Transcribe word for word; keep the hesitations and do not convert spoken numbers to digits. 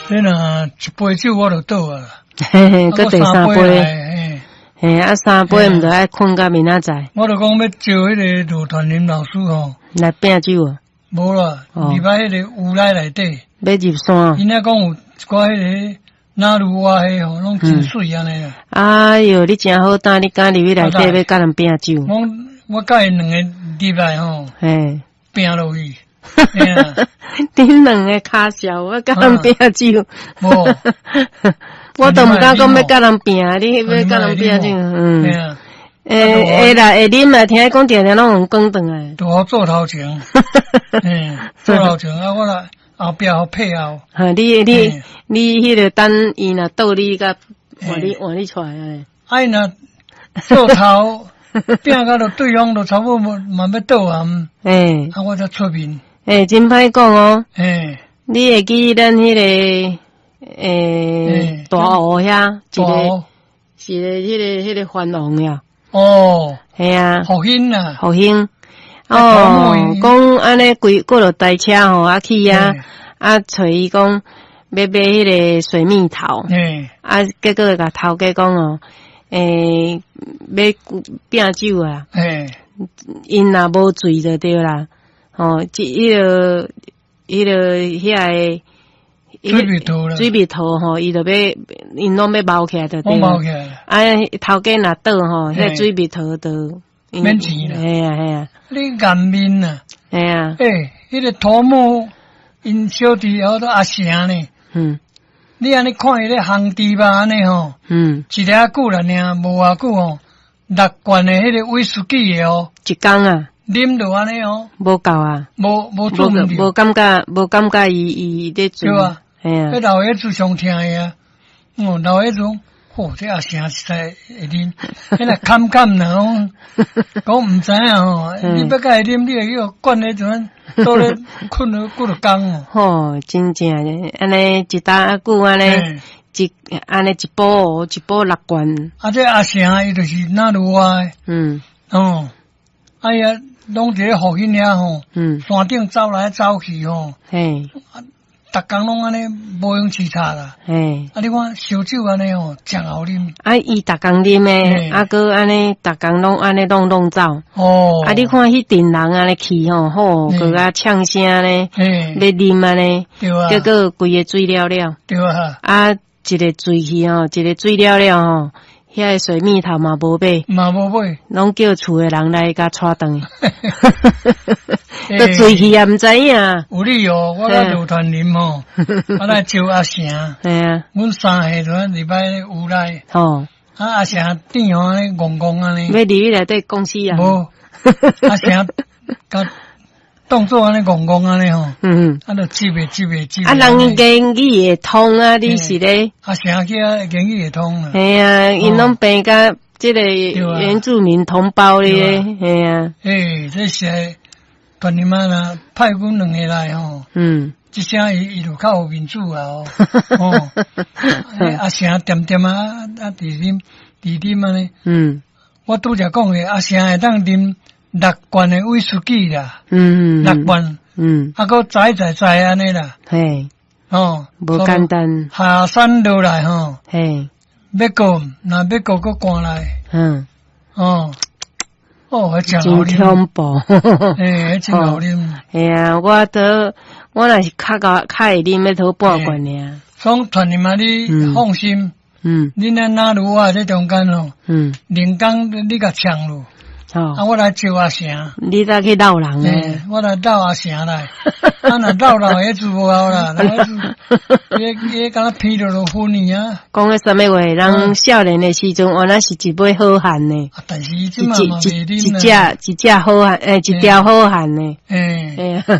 这若一杯酒我就倒啊。 嘿嘿，搁第三杯。嘿，啊三杯毋着爱困到明仔载。 我就讲要招迄个罗传林老师吼来拼酒啊。 无啦，入来迄个屋内内底。 要入山。 因遐讲有一寡迄个哪如话迄吼，拢真水安尼啦。哎哟，你真好胆，你敢入去内底要甲人拼酒？ 我我甲因两个入来吼， 嘿， 拼落去。 恁两个骹小，我甲人拼酒。 无。 我都毋敢讲要甲人拼，你要甲人拼酒，嗯。诶，会啦，会啉啦，听伊讲定定拢用讲转来。 拄好做头前，嗯，做头前啊，我来后壁好配合。 哈，你你你迄个等伊若倒你甲换你换你出来诶。 啊，伊若做头拼到着对方着差不多嘛要倒啊，诶，啊我才出面。 诶，真歹讲哦。 诶， 你会记咱迄个？诶，大湖遐一个是个迄个迄个番王呀。哦，系啊， 福兴啊， 福兴。哦，讲安尼规过落台车吼，啊去啊，啊找伊讲要买迄个水蜜桃。嗯，啊结果甲头家讲哦，诶，要拼酒啊。诶，因若无醉就对啦。哦，即迄个迄个遐个。 水蜜桃啦， 水蜜桃吼，伊就要，因拢要包起来就对。 包起来。 啊，头家若倒吼，迄水蜜桃就免钱啦。 系啊系啊。 你颜面啊？ 系啊。 诶，迄个头目因小弟叫做阿成呢。嗯。你安尼看伊咧烘猪肉安尼吼。嗯。一日久啦尔，无偌久吼，六罐的迄个威士忌的哦。 一工啊。 啉着安尼哦。 无够啊。 无无做毋着。 无感觉，无感觉伊伊咧做。 对啊。迄老爷子上听诶啊，哦，老爷子讲，嚯，这阿成实在会啉，迄个坎坎啦，讲毋知影吼，你要甲会啉，你会去灌咧怎样，倒咧困了几落工哦。 吼，真正诶，安尼一打久安尼，一安尼一煲一煲六罐。 啊，这阿成伊就是哪路话诶？嗯，哦，哎呀，拢伫咧福兴遐吼，嗯，山顶走来走去吼，嘿。逐工拢安尼无用饲茶啦，嘿，啊！你看烧酒安尼哦，真好啉。 啊，伊逐工啉诶，啊，搁安尼逐工拢安尼弄弄走。哦，啊！你看迄阵人安尼去吼，吼，搁啊呛声咧，要啉安尼，结果规个水了了。 对啊。 啊，一个醉去吼，一个醉了了吼，遐个水蜜桃嘛无买， 嘛无买， 拢叫厝诶人来甲带转。都醉去也毋知影。 有理哦，我甲刘传林吼，我来招阿成。系啊，阮三下就入来屋内。吼，啊阿成店吼安尼戆戆安尼。 要入去内底公司啊？ 无，阿成甲动作安尼戆戆安尼吼。嗯，啊，就接诶接诶接。啊， 人英语会通啊？你是咧？ 阿成去啊，英语会通啊。 系啊，因拢变甲即个原住民同胞咧。系啊。 诶，这是。传你妈啦，派阮两个来吼，嗯，即声伊伊就较有面子啊哦，哦，阿成点点啊啊弟啉弟啉安尼，嗯，我拄则讲诶，阿成会当啉六罐诶威士忌啦，嗯，六罐，嗯，啊个载载载安尼啦，嘿，哦， 无简单， 下山落来吼，嘿，要过，若要过个关来，嗯，哦。哦，真恐怖！ 诶，真好啉。 系啊，我都我若是较高较会啉，要头半罐尔。 讲传你妈，你放心。嗯。你那哪路啊？这中间哦。嗯。连江你甲抢咯。哦。啊，我来招阿成。 你再去闹人诶。 我来闹阿成来。啊，若闹老爷子无好啦，老爷子伊伊敢若偏着落昏去啊。 讲个啥物话？人少年诶时阵，原来是一杯好汉呢。 但是即嘛嘛袂啉啦。一只一只好汉，诶，一条好汉呢。诶。